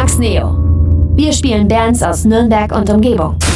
Neo. Wir spielen Bands aus Nürnberg und Umgebung.